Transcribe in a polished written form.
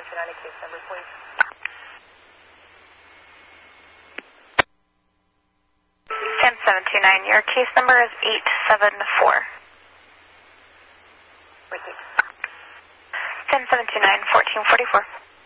10729, case number, please. 10729, your case number is 874. Repeat. 10729, 1444.